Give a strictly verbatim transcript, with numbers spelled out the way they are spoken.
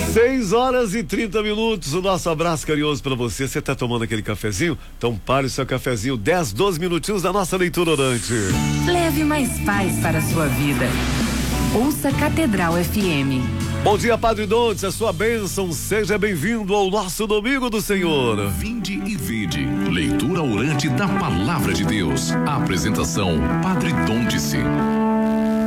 seis horas e trinta minutos, o nosso abraço carinhoso para você. Você tá tomando aquele cafezinho? Então pare o seu cafezinho, dez, doze minutinhos da nossa leitura orante. Leve mais paz para a sua vida. Ouça Catedral F M. Bom dia, Padre Dontes, a sua bênção. Seja bem-vindo ao nosso Domingo do Senhor. Vinde e vide. Leitura orante da Palavra de Deus. A apresentação, Padre Dontes.